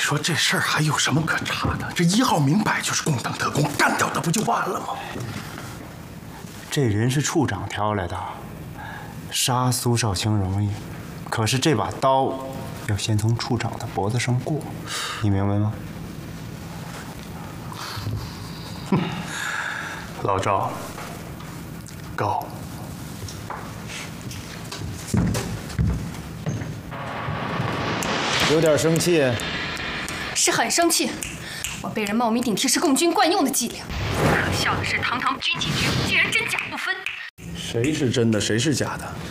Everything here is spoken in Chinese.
说这事儿还有什么可查的？这1号明摆就是共党特工，干掉他不就完了吗？ 这人是处长挑来的，杀苏少卿容易，可是这把刀要先从处长的脖子上过，你明白吗？ 哼，老赵，告。 有点生气， 是很生气。我被人冒名顶替是共军惯用的伎俩。可笑的是，堂堂军情局竟然真假不分。 谁是真的，谁是假的？